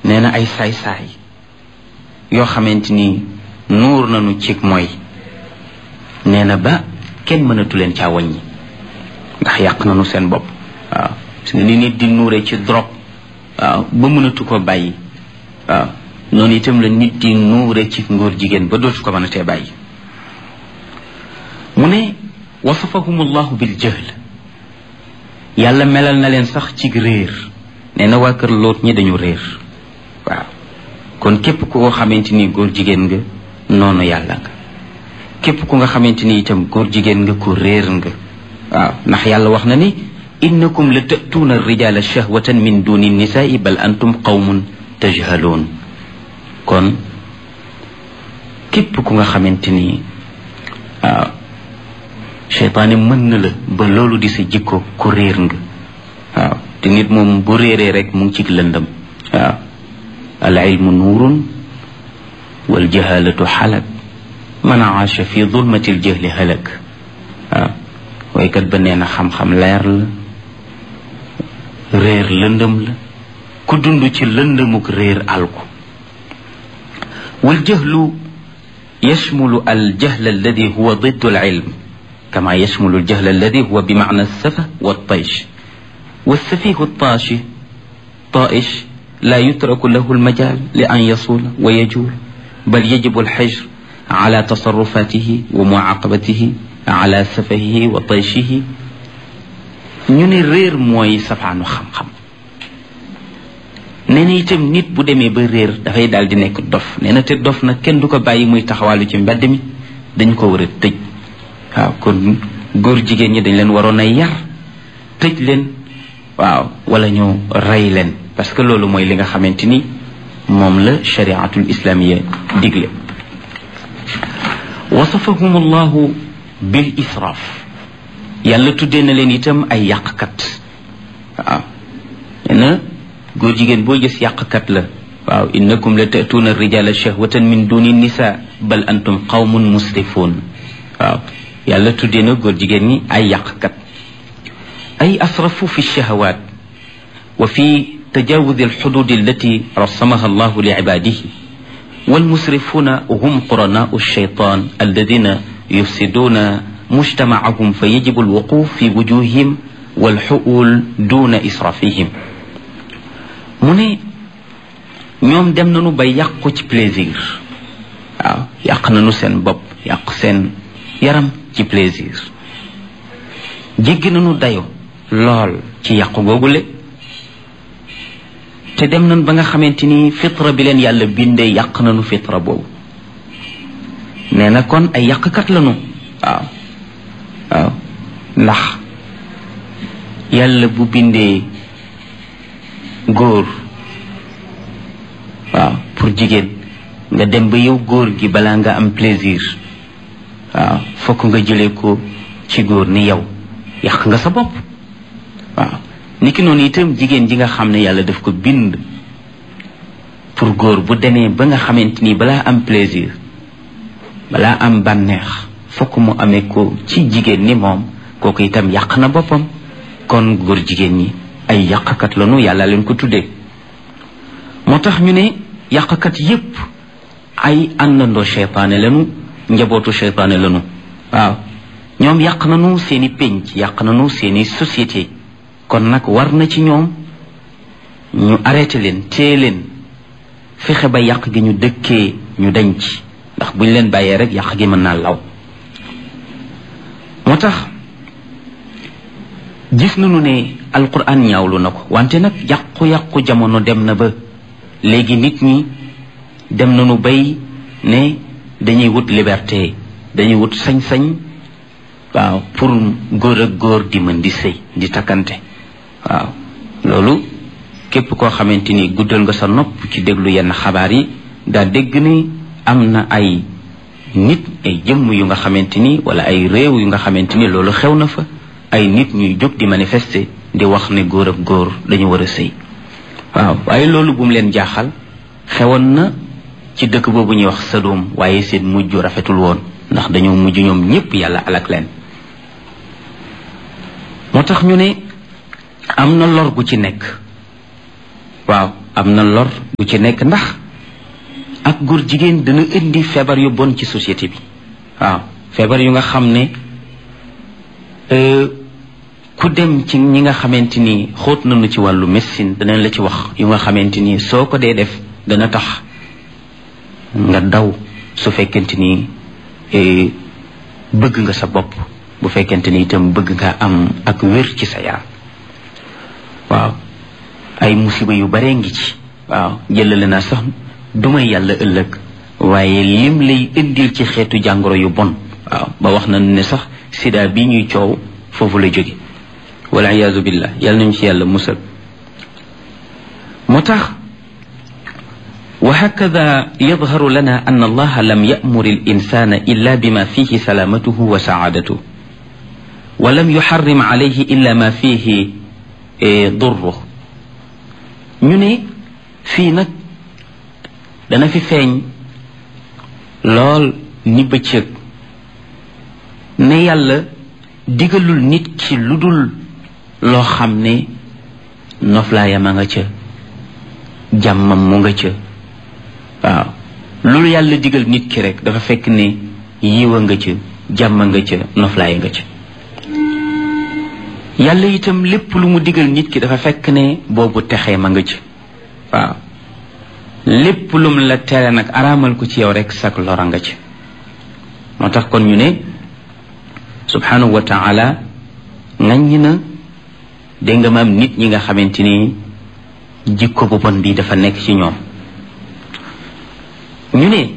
nee na ay saay-saay yoo xamante ni nuur nañu cig mooy nee na ba kenn mënatu leen caa wàññi ndax yàq nañu seen bopp waaw parce que ni nit di nuure ci drogue waaw ba mënatu ko bàyyi waaw noonu itam la nit di nuure ci ngóor jigéen ba dootu ko mën a tee bàyyi mu ne wasafahum allahu bil jahl yàlla melal na leen sax ci réer nee na waa kër Loot ñi dañu réer waaw kon képp ku ko xamante ni góor jigéen nga noonu yàlla nga képp ku nga xamante ni itam góor jigéen nga ku réer nga waaw ndax yàlla wax na ni innakum la ta'tuuna ar-rijaala shahwatan min duni nisaa'i bal antum qawmun tajhaloon kon képp ku nga xamante ni waaw seytaane mën na la ba loolu di sa jikko ku réer nga waaw te nit moom bu réeree rek mu ngi ci lëndëm waaw al ilmu nuurun wal jahalatu xalak man aasha fi zulmati al jahli halak waaw waykat ba nee na xam-xam leer la réer lëndëm la ku dund ci lëndëmuk réer alku wal jahlu yashmulu al jahl alladi huwa diddu al ilm كما يشمل الجهل الذي هو بمعنى السفه والطيش والسفيه الطائش لا يترك له المجال لأن يصول ويجول بل يجب الحجر على تصرفاته ومعاقبته على سفهه وطيشه ñu ne réer mooy safaanu xam-xam nee na itam nit bu demee ba réer dafay daal di nekk dof nee na te dof nag kenn du ko bàyyi muy taxawaalu ci mbedd mi dañ ko war a tëj waaw kon góor jigéen ñi dañ leen waroon a yar tëj leen waaw wala ñu rey leen parce que loolu mooy li nga xamante ni moom la shariatul islamiya digle wasafahum allahu bil israaf yàlla tuddee na leen itam ay yàqkat waaw nee na góor jigéen boo gis yàqkat la waaw innakum la ta'tuuna rijala shahwatan min duni nisa bal antum qawmun musrifuun waaw yàlla tuddee na góor jigéen ñi ay yàqkat ay asrafu fi shahawaat wa fi tajawuz alxudud allati rasamaha allahu li ibadihi والمسرفون هم قرناء الشيطان الذين يفسدون مجتمعهم فيجب الوقوف في وجوههم والحؤول دون إسرافهم mu ne ñoom dem nañu ba yàqu ci plaisir waaw yàq nañu seen bopp yàq seen yaram ci plaisir jéggi nañu dayo lool ci yàqu googule te dem nañ ba nga xamante ni fitra bi leen yàlla bindee yàq nañu fitra boobu nee na kon ay yàqkat lañu waaw waaw ndax yàlla bu bindee góor waaw pour jigéen nga dem ba yow góor gi balaa nga am plaisir waaw fokk nga jëlee ko ci góor ni yow yàq nga sa bopp waaw niki noonu itam jigéen ji nga xam ne yàlla daf ko bind pour góor bu demee ba nga xamante ni balaa am plaisir balaa am bànneex fokk mu amee ko ci jigéen ni moom kooku itam yàq na boppam kon góor jigéen ñi ay yàqkat lañu yàlla leen ko tuddee moo tax ñu ne yàqkat yépp ay àndandoo seytaane lañu njabootu seytaane lañu waaw ñoom yàq nañu seeni pénc yàq nañu seeni société kon nag war na ci ñoom ñu arrêté leen téye leen fexe ba yàq gi ñu dëkkee ñu dañ ci ndax buñ leen bàyyee rek yàq gi mën naa law moo tax gis nañu ne alquran ñaawlu na ko wante nag yàqu-yàqu jamono dem na ba léegi nit ñi dem nañu bay ne dañuy wut liberté dañuy wut sañ-sañ waaw pour góor ak góor di mën di sëy di takkante waaw loolu képp koo xamante ni guddal nga sa nopp ci déglu yenn xabaar yi daa dégg ni am na ay nit ay jëmm yu nga xamante ni wala ay réew yu nga xamante ni loolu xew na fa ay nit ñuy jóg di manifester di wax ne góor ak góor dañu war a sëy waaw waaye loolu bu mu leen jaaxal xewoon na ci dëkk boobu ñuy wax Sadom waaye seen mujj rafetul woon ndax dañoo mujj ñoom ñépp yàlla alak leen moo tax ñu ne am na lor gu ci nekk waaw am na lor bu ci nekk ndax ak góor jigéen dana indi feebar yu bon ci société bi waaw feebar yu nga xam ne ku dem ci ñi nga xamante ni xóot nañu ci wàllu médecine danañ la ci wax yu nga xamante ni soo ko dee def dana tax nga daw su fekkente ni bëgg nga sa bopp bu fekkente ni itam bëgg nga am ak wér ci sa yaram waaw ay musiba yu bare ngi ci waaw jëlale naa sax duma yàlla ëllëg waaye lim lay indil ci xeetu jàngoro yu bon waaw ba wax na ne sax sida bi ñuy coow foofu la jóge wal iyaazu billah yàlla nañu ci yàlla musal moo tax وهكذا يظهر لنا أن الله لم يأمر الإنسان إلا بما فيه سلامته وسعادته ولم يحرم عليه إلا ما فيه ضره ñu ne fii nag dana fi feeñ lool ni bëccëg ne yàlla digalul nit ki lu dul loo xam ne noflaayam a nga ca jàmmam mu nga ca waaw loolu yàlla digal nit ki rek dafa fekk ne yiwa nga ca jàmm nga ca noflaay nga ca yàlla itam lépp lu mu digal nit ki dafa fekk ne boobu texee ma nga ca waaw lépp lum la tere nag araamal ko ci yow rek sak lora nga ca moo tax kon ñu ne subhanahu wa taala ngañ na dégg nga maam nit ñi nga xamante ni jikko bu bon bi dafa nekk ci ñoom ñu ne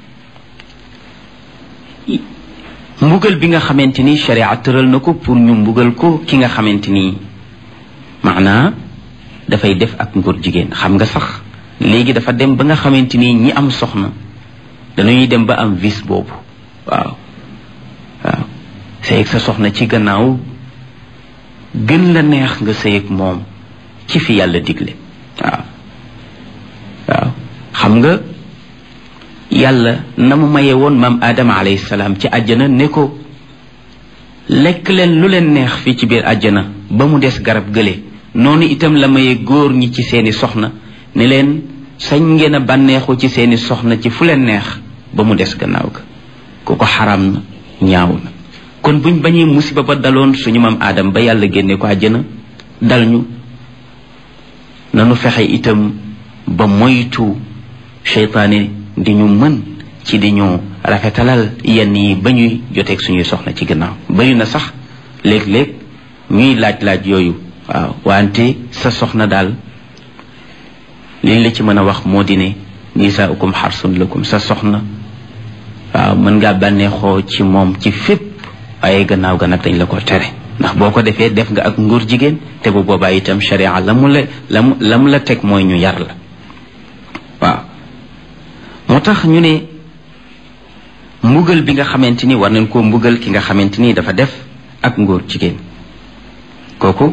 mbugal bi nga xamante ni sharia tëral na ko pour ñu mbugal ko ki nga xamante ni maanaa dafay def ak ngóor jigéen xam nga sax léegi dafa dem ba nga xamante ni ñi am soxna dañuy dem ba am vice boobu waaw waaw sëy ak sa soxna ci gannaaw gën la neex nga sëy ak moom ci fi yàlla digle waaw waaw xam nga yàlla na mu maye woon maam Adama alayhi salaam ci àjjana ne ko lekk leen lu leen neex fii ci biir àjjana ba mu des garab gële noonu itam la maye góor ñi ci seeni soxna ne leen sañ ngeen a bànneexu ci seeni soxna ci fu leen neex ba mu des gannaaw ga ku ko xaram na ñaaw na kon buñ bañee musiba ba daloon suñu maam Adama ba yàlla génne ko àjjana dal ñu nanu fexe itam ba moytu seytaane di ñu mën ci di ñu rafetalal yenn yi ba ñuy joteeg suñuy soxna ci gannaaw bari na sax léeg-léeg ñuy laaj yooyu waaw wante sa soxna daal liñ la ci mën a wax moo di ne nisaaukum xarsun lakum sa soxna waaw mën ngaa bànneexoo ci moom ci fépp waaye gannaaw ga nag dañ la ko tere ndax boo ko defee def nga ak ngóor jigéen te bu boobaa itam sharia la mu la teg mooy ñu yar la waaw moo tax ñu ne mbugal bi nga xamante ni war nañ koo mbugal ki nga xamante ni dafa def ak ngóor jigéen kooku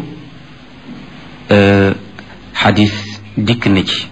xadis dikk na ci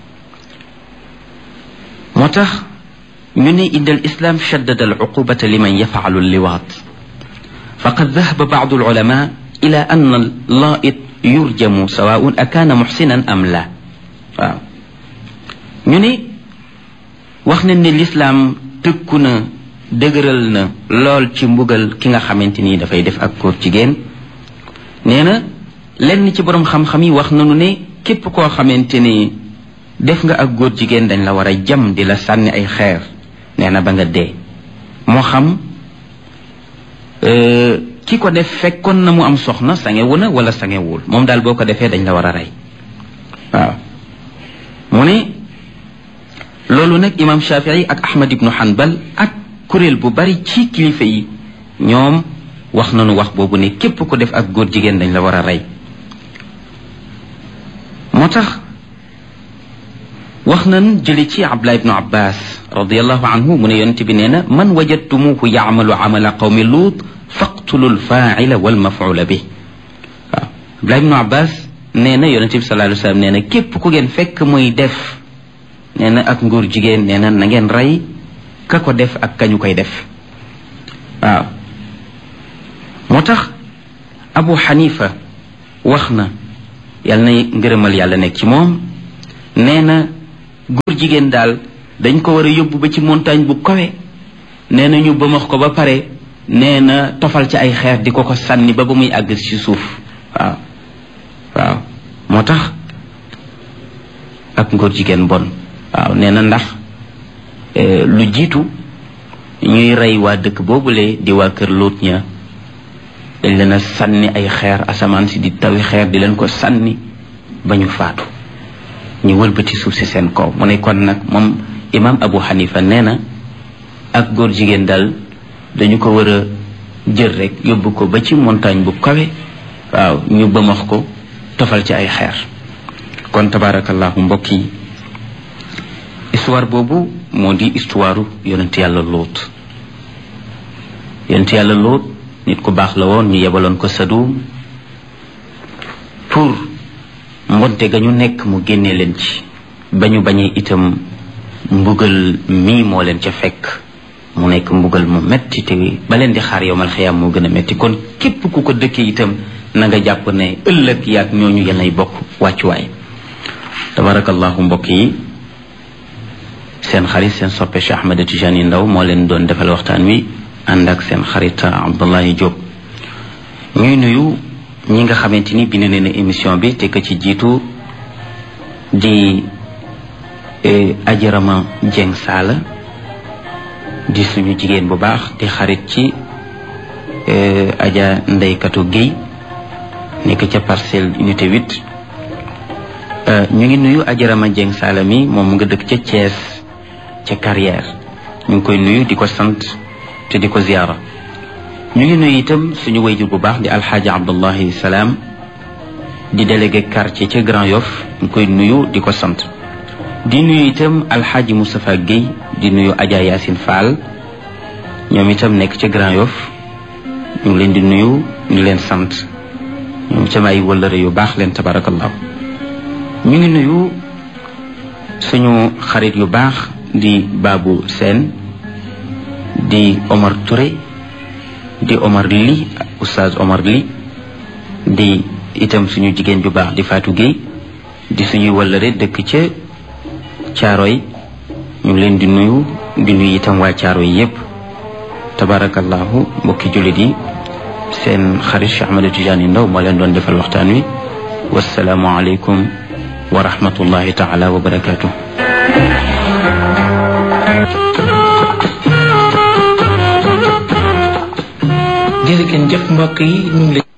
moo tax ñu ne inda al islam shaddada al uqubata liman yafaalu liwaat faqad dahaba baadu al ulama ila anna al laait yurjamu sawaun akaana muxsinan am la waaw ñu ne wax nañ ne lislaam tëkku na dëgëral na lool ci mbugal ki nga xamante ni dafay def ak góor jigéen nee na lenn ci boroom xam-xam yi wax nañu ne képp koo xamante ni def nga ak góor jigéen dañ la war a jam di la sànni ay xeer nee na ba nga dee moo xam ki ko def fekkoon na mu am soxna sangewu na wala sangewul moom daal boo ko defee dañ la war a rey waaw mu ne loolu nag imam Shafii ak Ahmad ibnu Hanbal ak kuréel bu bari ci kilifa yi ñoom wax nañu wax boobu ne képp ko def ak góor jigéen dañ la war a rey moo tax wax nañ jële ci Abdullah ibnu Abbas radiallahu anhu mu ne yonent bi nee na man wajadtumuhu yaamalu amala qawmi luut faqtulu lfaaila walmafuula bi waaw Abdullah ibnu Abbas nee na yonent bi sallallahu alayhi wa sallam nee na képp ku ngeen fekk muy def nee na ak ngóor jigéen nee na na ngeen rey ka ko def ak kañu koy def waaw moo tax Abu Xanifa wax na yàlla na ngërëmal yàlla nekk ci moom nee na góor jigéen daal dañ ko war a yóbbu ba ci montagne bu kawe nee na ñu bëmax ko ba pare nee na tofal ci ay xeer di ko ko sànni ba muy àgg ci suuf waaw waaw moo tax ak ngóor jigéen bon waaw nee na ndax lu jiitu ñuy rey waa dëkk boobule di waa kër Luut ña dañ leen a sànni ay xeer asamaan si di tawi xeer di leen ko sànni ba ñu faatu ñu wëlbati suuf si seen kaw mu ne kon nag moom imam Abu Hanifa nee na ak góor jigéen daal dañu ko war a jël rek yóbbu ko ba ci montagne bu kawe waaw ñu bëmax ko tofal ci ay xeer kon tabarakallahu mbokk yi histoire boobu moo di histoire yonent yàlla Luut yonent yàlla Luut nit ku baax la woon ñu yebaloon ko Sadum pour mbonte ga ñu nekk mu génnee leen ci ba ñu bañee itam mbugal mii moo leen ca fekk mu nekk mbugal mu metti te ba leen di xaar yowmal xiyaam moo gën a metti kon képp ku ko dëkkee itam na nga jàpp ne ëllëg yaag ñooñu yenay bokk wàccuwaay tabarakallahu mbokk yi seen xarit seen soppe Cheikh Ahmed Tidiane Ndao moo leen doon defal waxtaan wi ànd ak seen xarit Abdoulaye Diop ñuy nuyu ñi nga xamante ni bind nañu émission bi te ka ci jiitu di Ajarama Dieng Sala di suñu jigéen bu baax di xarit ci Aja Ndeykatu Guèye nekk ca Parcelles unité 8 ñu ngi nuyu Ajarama Dieng Sala mi moom nga dëkk ca Thiès ca Carrière ñu ngi koy nuyu di ko sant te di ko ziyaara ñu ngi nuyu itam suñu wayjur bu baax di alxaaji Abdullahi Salaam di délégué quartier ca Grand Yoff ñu koy nuyu di ko sant di nuyu itam alxaaji Moustapha Guèye di nuyu Adja Yacine Fall ñoom itam nekk ca Grand Yoff ñu ngi leen di nuyu di leen sant ñoom itam ay wëllëre yu baax leen tabarakallahu ñu ngi nuyu suñu xarit yu baax di Babou Sène di Omar Touré di Omar Li oustaz Omar Li di itam suñu jigéen ju baax di Fatou Guèye di suñuy wëllëre dëkk ca Caaroy ñu ngi leen di nuyu itam waa Caaroy yépp tabarakallahu mbokki jullit yi seen xarit Cheikh Ahmed Tidiane Ndao moo leen doon defal waxtaan wi wassalaamu aleykum wa rahmatullahi taala wa barakatuh jërëjëf mbokk yi ñu ngi